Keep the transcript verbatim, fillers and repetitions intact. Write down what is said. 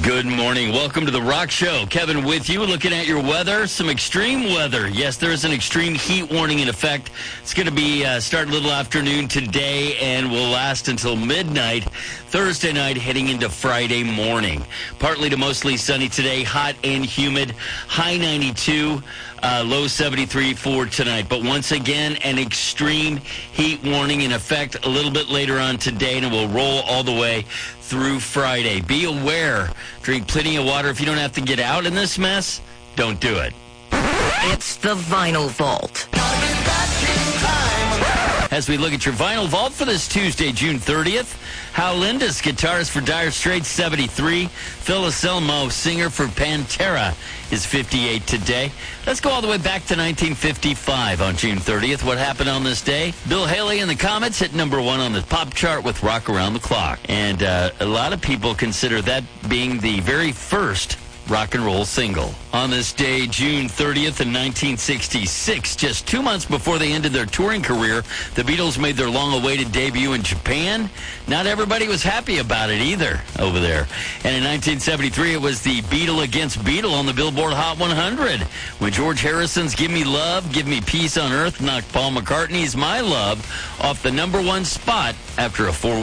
Good morning. Welcome to the Rock Show. Kevin with you, looking at your weather. Some extreme weather. Yes, there is an extreme heat warning in effect. It's going to be uh, start a little afternoon today and will last until midnight Thursday night, heading into Friday morning. Partly to mostly sunny today, hot and humid. High ninety-two, uh, low seventy-three for tonight. But once again, an extreme heat warning in effect a little bit later on today, and it will roll all the way through Friday. Be aware. Drink plenty of water. If you don't have to get out in this mess, don't do it. It's the Vinyl Vault. As we look at your Vinyl Vault for this Tuesday, June thirtieth, Hal Lindis, guitarist for Dire Straits, seventy-three. Phil Anselmo, singer for Pantera, is fifty-eight today. Let's go all the way back to nineteen fifty-five on June thirtieth. What happened on this day? Bill Haley and the Comets hit number one on the pop chart with Rock Around the Clock. And uh, a lot of people consider that being the very first rock and roll single. On this day, June thirtieth in nineteen sixty-six, just two months before they ended their touring career, the Beatles made their long-awaited debut in Japan. Not everybody was happy about it either over there. And in nineteen seventy-three, it was the Beatle against Beatle on the Billboard Hot one hundred, when George Harrison's Give Me Love, Give Me Peace on Earth knocked Paul McCartney's My Love off the number one spot after a four